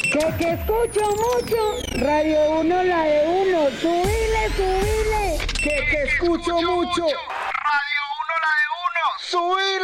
Que escucho mucho. Radio 1, la de uno. Subile, subile. Que escucho mucho. Radio 1, la de uno. Subile.